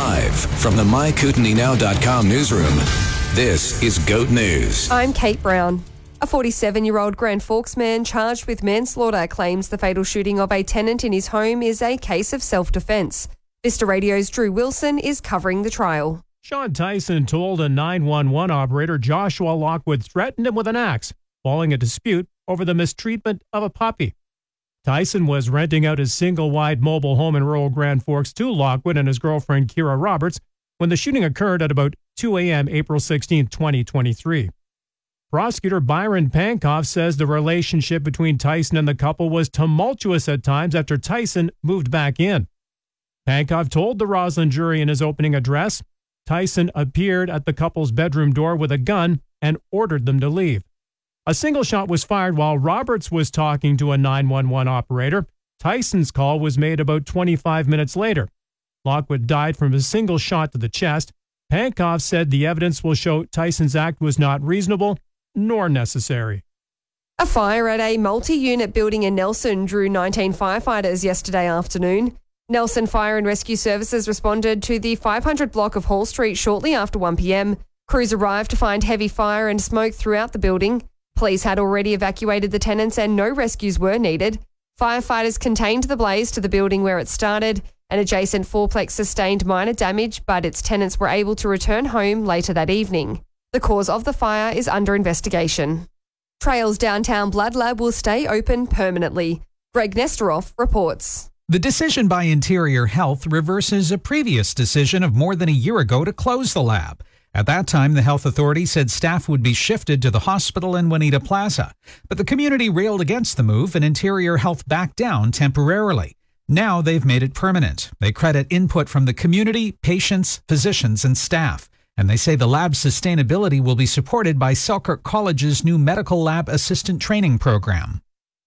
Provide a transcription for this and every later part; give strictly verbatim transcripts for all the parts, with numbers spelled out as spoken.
Live from the my kootenai now dot com newsroom, this is GOAT News. I'm Kate Brown. A forty-seven-year-old Grand Forks man charged with manslaughter claims the fatal shooting of a tenant in his home is a case of self-defence. Vista Radio's Drew Wilson is covering the trial. Sean Tyson told a nine one one operator Joshua Lockwood threatened him with an axe, following a dispute over the mistreatment of a puppy. Tyson was renting out his single-wide mobile home in rural Grand Forks to Lockwood and his girlfriend Kira Roberts when the shooting occurred at about two a.m. April sixteenth, twenty twenty-three. Prosecutor Byron Pankoff says the relationship between Tyson and the couple was tumultuous at times after Tyson moved back in. Pankoff told the Roslyn jury in his opening address, Tyson appeared at the couple's bedroom door with a gun and ordered them to leave. A single shot was fired while Roberts was talking to a nine one one operator. Tyson's call was made about twenty-five minutes later. Lockwood died from a single shot to the chest. Pankoff said the evidence will show Tyson's act was not reasonable nor necessary. A fire at a multi-unit building in Nelson drew nineteen firefighters yesterday afternoon. Nelson Fire and Rescue Services responded to the five hundred block of Hall Street shortly after one p.m. Crews arrived to find heavy fire and smoke throughout the building. Police had already evacuated the tenants and no rescues were needed. Firefighters contained the blaze to the building where it started. An adjacent fourplex sustained minor damage, but its tenants were able to return home later that evening. The cause of the fire is under investigation. Trails Downtown Blood Lab will stay open permanently. Greg Nesteroff reports. The decision by Interior Health reverses a previous decision of more than a year ago to close the lab. At that time, the health authority said staff would be shifted to the hospital in Juanita Plaza. But the community railed against the move and Interior Health backed down temporarily. Now they've made it permanent. They credit input from the community, patients, physicians, and staff. And they say the lab's sustainability will be supported by Selkirk College's new medical lab assistant training program.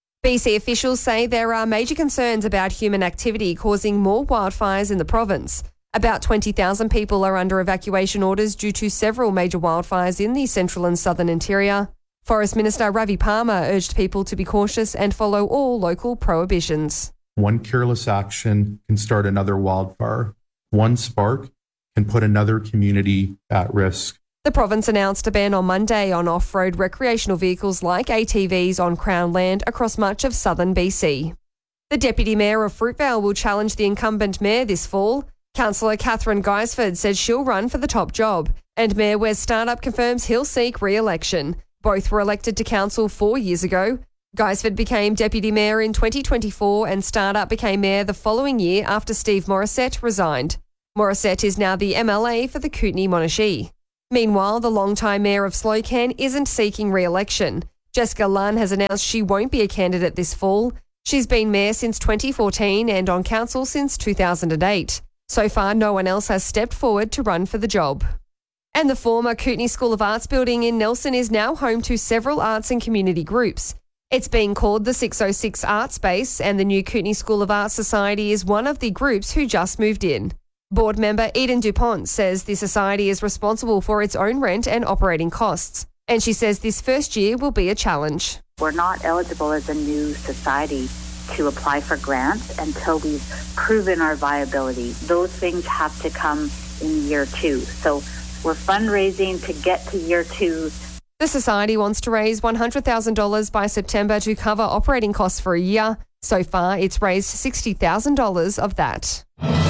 B C officials say there are major concerns about human activity causing more wildfires in the province. About twenty thousand people are under evacuation orders due to several major wildfires in the central and southern interior. Forest Minister Ravi Palmer urged people to be cautious and follow all local prohibitions. One careless action can start another wildfire. One spark can put another community at risk. The province announced a ban on Monday on off-road recreational vehicles like A T Vs on Crown land across much of southern B C. The Deputy Mayor of Fruitvale will challenge the incumbent mayor this fall. Councillor Catherine Guisford says she'll run for the top job, and Mayor Wes Startup confirms he'll seek re-election. Both were elected to council four years ago. Guisford became Deputy Mayor in twenty twenty-four and Startup became Mayor the following year after Steve Morissette resigned. Morissette is now the M L A for the Kootenay-Monashee. Meanwhile, the longtime Mayor of Slocan isn't seeking re-election. Jessica Lunn has announced she won't be a candidate this fall. She's been Mayor since twenty fourteen and on council since two thousand eight. So far, no one else has stepped forward to run for the job. And the former Kootenay School of Arts building in Nelson is now home to several arts and community groups. It's being called the six oh six Art Space, and the new Kootenay School of Arts Society is one of the groups who just moved in. Board member Eden Dupont says the society is responsible for its own rent and operating costs, and she says this first year will be a challenge. We're not eligible as a new society to apply for grants until we've proven our viability. Those things have to come in year two. So we're fundraising to get to year two. The society wants to raise one hundred thousand dollars by September to cover operating costs for a year. So far, it's raised sixty thousand dollars of that.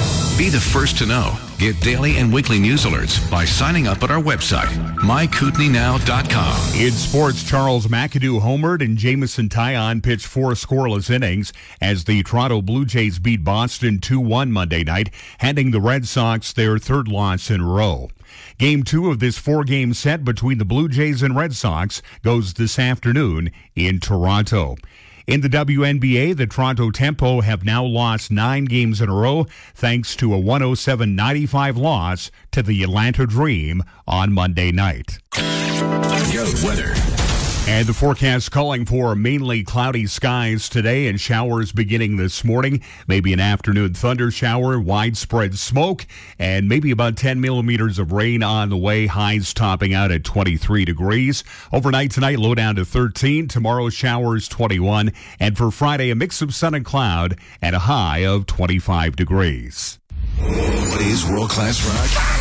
Be the first to know. Get daily and weekly news alerts by signing up at our website, my kootenai now dot com. In sports, Charles McAdoo homered and Jamison Taillon pitched four scoreless innings as the Toronto Blue Jays beat Boston two one Monday night, handing the Red Sox their third loss in a row. Game two of this four-game set between the Blue Jays and Red Sox goes this afternoon in Toronto. In the W N B A, the Toronto Tempo have now lost nine games in a row thanks to a one oh seven ninety-five loss to the Atlanta Dream on Monday night. Goat weather. And the forecast calling for mainly cloudy skies today and showers beginning this morning. Maybe an afternoon thunder shower, widespread smoke, and maybe about ten millimeters of rain on the way. Highs topping out at twenty-three degrees. Overnight tonight, low down to thirteen. Tomorrow, showers twenty-one. And for Friday, a mix of sun and cloud and a high of twenty-five degrees. What is is world-class rock.